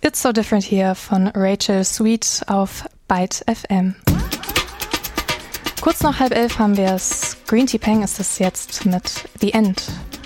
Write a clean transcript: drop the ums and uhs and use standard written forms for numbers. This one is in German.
It's So Different hier von Rachel Sweet auf Byte FM. Kurz nach 10:30 haben wir es. Green Tea Peng ist es jetzt mit The End.